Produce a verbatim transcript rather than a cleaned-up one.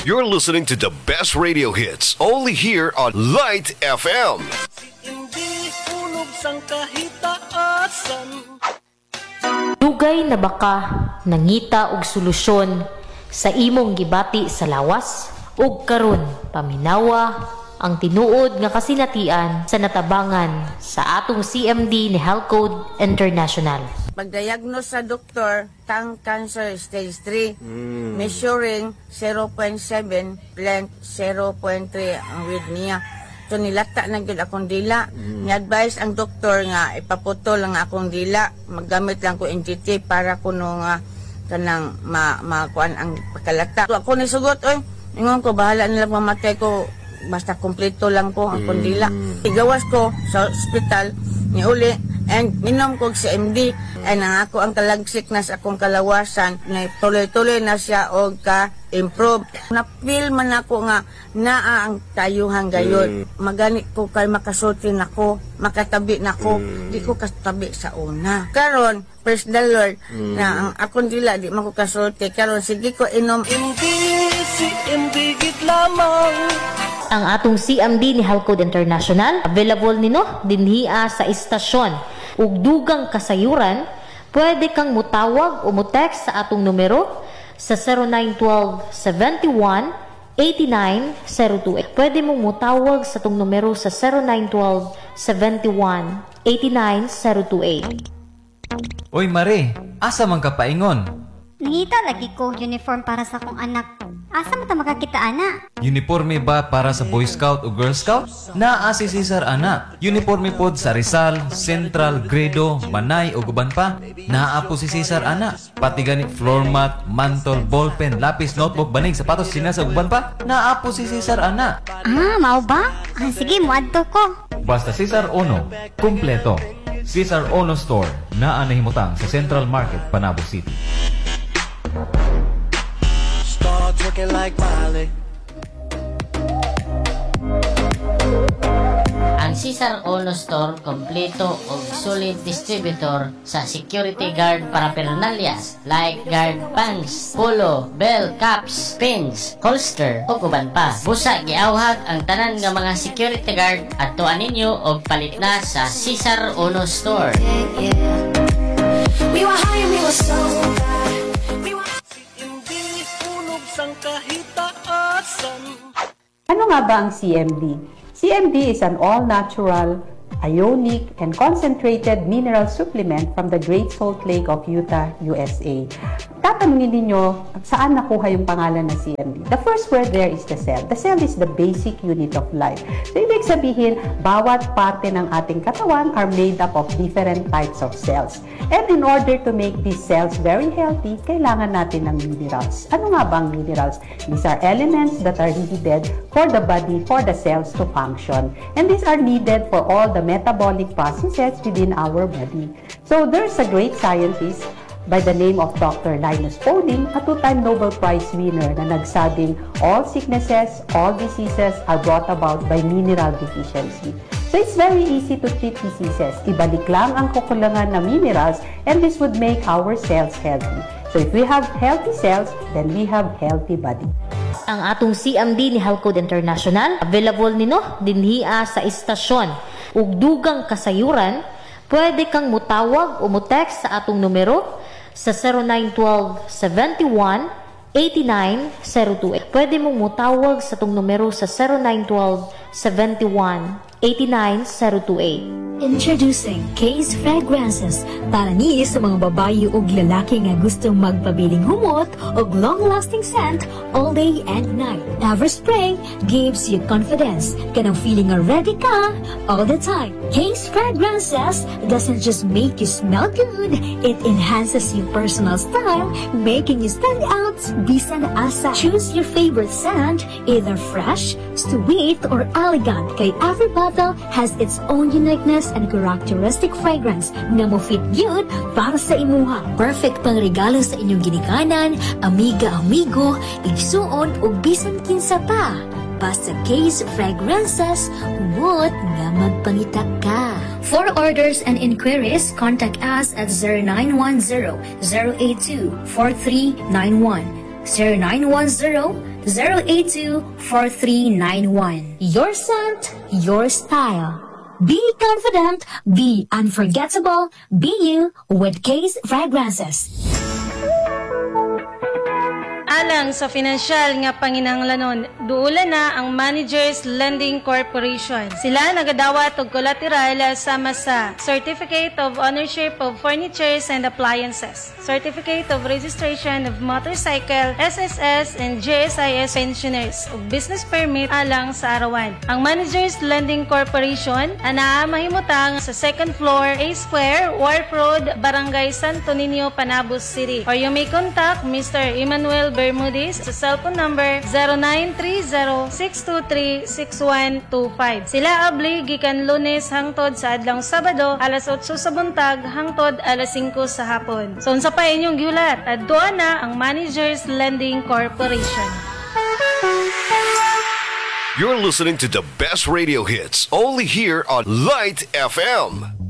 You're listening to the best radio hits only here on Light F M. Hindi punog sang kahitaasan. Dugay na baka nangita og solusyon sa imong gibati sa lawas ug karon paminawa ang tinuod nga kasinatian sa natabangan sa atong C M D ni Halcode International. Pagdiagnose sa doktor, tongue cancer stage three, mm. measuring zero point seven, length zero point three ang width niya. So nilata na gyud akong dila. Mm. Ni-advise ang doktor nga ipaputol ang akong dila, maggamit lang ko N G T para kuno nga kanang ma makuan ang pagkalata. So ako ni sugot oy, ingon ko bahala nila mamatay ko basta kumpleto lang ko ang akong dila. Igawas ko sa ospital ni uli and minom ko sa M D ay nang ako ang kalagsik na sa akong kalawasan na tuloy-tuloy na siya og ka-improve. Na-feel man ako nga naa ang tayuhan gayon. Mm. Magani ko kay makasulti nako, makatabi nako, mm. di ko katabi sa una. Karon, praise the Lord, mm. na ang akong dila di man ko kasulti. Karon sige ko inom. Hindi si M D git lamang. Ang atong C M D ni Halcode International available nino dinhiya sa istasyon. Ug dugang kasayuran, pwede kang mutawag o mutext sa atong numero sa zero nine one two, seven one, eight nine zero two eight. Pwede mong mutawag sa atong numero sa zero nine one two, seven one, eight nine zero two eight. Oy Mare, asa man ka paingon? Nangita lagi ko uniform para sa akong anak. Asa mo ta makakita ana? Uniforme ba para sa Boy Scout o Girl Scout? Naa si Cesar ana. Uniforme pod sa Rizal, Central, Gredo, Manay o guban pa. Naa po si Cesar ana. Pati ganit floor mat, mantle, ballpen, lapis, notebook, banig, sapatos, sinas o guban pa. Naa po si Cesar ana. Ah, mao ba? Ah, sige, muadto ko. Basta Cesar Ono, kumpleto. Cesar Ono Store, naa nahimutang sa Central Market, Panabo City. Start looking like Miley. Ang Cesar Ono Store kompleto og solid distributor sa security guard paraphernalias like guard pants, polo, bell, caps, pins, holster ug uban pa. Busa giawhag ang tanan nga mga security guard adtuan ninyo og palit na sa Cesar Ono Store. Yeah, yeah. We were high and we were so bad. We were hindi punog sang kahitaasan. Ano nga ba ang C M D? C M D is an all-natural, ionic, and concentrated mineral supplement from the Great Salt Lake of Utah, U S A. Tatanungin ninyo, saan nakuha yung pangalan ng C M D? The first word there is the cell. The cell is the basic unit of life. So, ibig sabihin, bawat parte ng ating katawan are made up of different types of cells. And in order to make these cells very healthy, kailangan natin ng minerals. Ano nga ba ang minerals? These are elements that are needed for the body, for the cells to function. And these are needed for all the metabolic processes within our body. So, there's a great scientist by the name of Doctor Linus Pauling, a two-time Nobel Prize winner na nagsabing all sicknesses, all diseases are brought about by mineral deficiency. So it's very easy to treat diseases. Ibalik lang ang kukulangan na minerals and this would make our cells healthy. So if we have healthy cells, then we have healthy body. Ang atong C M D ni Halcode International available nino dinhiya sa istasyon. Ug dugang kasayuran, pwede kang mutawag o mutext sa atong numero sa zero nine one two, seven one, eight nine zero two eight. Pwede mong mutawag sa itong numero sa zero nine one two, seven one, eight nine zero two eight. Introducing Case Fragrances para ni sa mga babayi ug lalaki nga gustong magpabiling humot ug long-lasting scent all day and night. Everspray gives you confidence kanang feeling nga ready ka all the time. Case Fragrances doesn't just make you smell good, it enhances your personal style, making you stand out bisan asa. Choose your favorite scent, either fresh, sweet, or elegant, kay every bottle has its own uniqueness and characteristic fragrance nga mo fit yun para sa imuha. Perfect pang regalo sa inyong ginikanan, amiga-amigo, igsuon o bisan kinsa pa. Basta Case Fragrances, humot nga magpangita ka. For orders and inquiries, contact us at zero nine one zero, zero eight two, four three nine one, zero nine one zero, zero eight two, four three nine one. Your scent, your style. Be confident, be unforgettable, be you with Case Fragrances. Alang sa financial nga panginahanglanon, duula na ang Managers Lending Corporation. Sila nagadawat og collateral sama sa Certificate of Ownership of Furnitures and Appliances, Certificate of Registration of Motorcycle, S S S and J S I S pensioners ug business permit alang sa arawan. Ang Managers Lending Corporation ana mahimutang sa second floor, A Square, Wharf Road, Barangay Santo Niño, Panabos City. Or you may contact Mister Emmanuel Bermudez sa cellphone number zero nine three zero, six two three, six one two five. Sila abli gikan Lunes hangtod sa adlong Sabado alas otso sa buntag hangtod alas singko sa hapon. So unsa pa inyong gihulat? Adto na ang Managers Lending Corporation. You're listening to the best radio hits only here on Light F M.